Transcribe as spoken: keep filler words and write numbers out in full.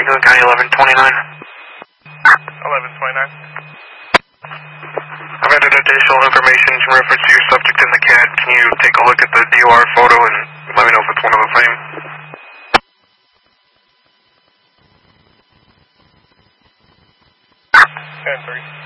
Franklin County eleven twenty-nine. eleven twenty-nine. I've added additional information in reference to your subject in the C A D. Can you take a look at the D O R photo and let me know if it's one of the same? ten three.